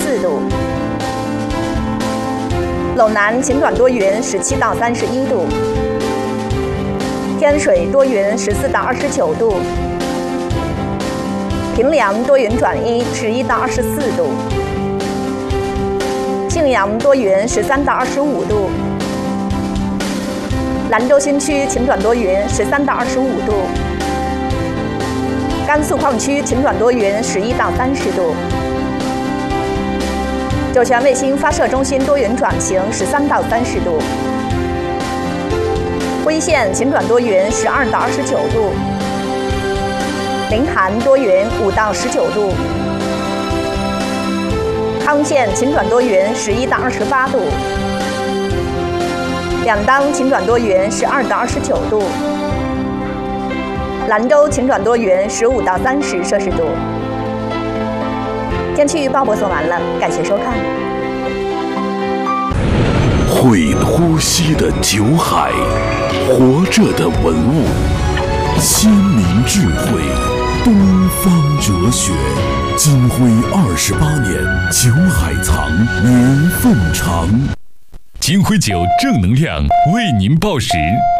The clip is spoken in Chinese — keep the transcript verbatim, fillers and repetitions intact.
四度。陇南晴转多云，十七到三十一度。天水多云，十四到二十九度。平凉多云转阴，十一到二十四度。信阳多云，十三到二十五度。兰州新区晴转多云，十三到二十五度。甘肃矿区晴转多云，十一到三十度。酒泉卫星发射中心多云转晴，十三到三十度。辉县晴转多云，十二到二十九度。临潭多云，五到十九度。康县晴转多云，十一到二十八度。两当晴转多云，十二到二十九度。兰州晴转多云，十五到三十摄氏度。天气预报播送完了，感谢收看。 会呼吸的酒海，活着的文物，先民智慧，东方哲学。金辉二十八年，酒海藏，缘分长。 金辉酒正能量为您报时。